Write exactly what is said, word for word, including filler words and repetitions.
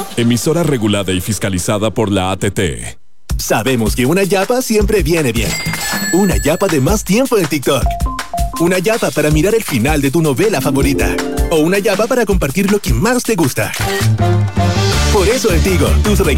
Emisora regulada y fiscalizada por la A T T. Sabemos que una yapa siempre viene bien. Una yapa de más tiempo en TikTok. Una yapa para mirar el final de tu novela favorita. O una yapa para compartir lo que más te gusta. Por eso en Tigo, tus regalos